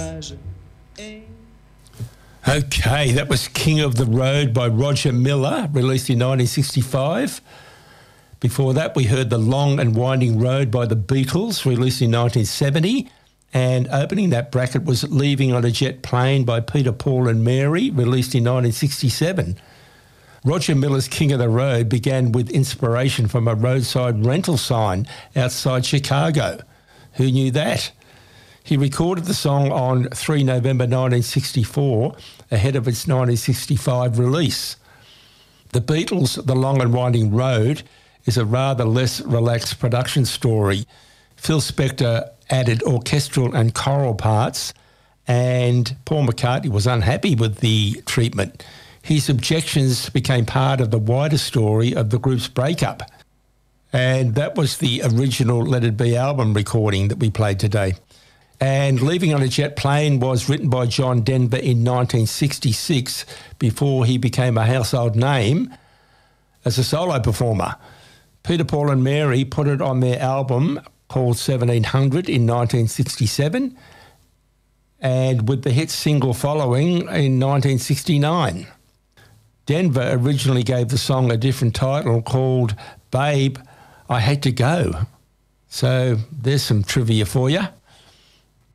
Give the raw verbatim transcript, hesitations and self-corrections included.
Okay, that was King of the Road by Roger Miller, released in nineteen sixty-five. Before that, we heard The Long and Winding Road by the Beatles, released in nineteen seventy. And opening that bracket was Leaving on a Jet Plane by Peter, Paul and Mary, released in nineteen sixty-seven. Roger Miller's King of the Road began with inspiration from a roadside rental sign outside Chicago. Who knew that? He recorded the song on the third of November nineteen sixty-four, ahead of its nineteen sixty-five release. The Beatles' The Long and Winding Road is a rather less relaxed production story. Phil Spector added orchestral and choral parts, and Paul McCartney was unhappy with the treatment. His objections became part of the wider story of the group's breakup. And that was the original Let It Be album recording that we played today. And Leaving on a Jet Plane was written by John Denver in nineteen sixty-six, before he became a household name as a solo performer. Peter, Paul and Mary put it on their album called seventeen hundred in nineteen sixty-seven, and with the hit single following in nineteen sixty-nine. Denver originally gave the song a different title called Babe, I Hate to Go. So there's some trivia for you.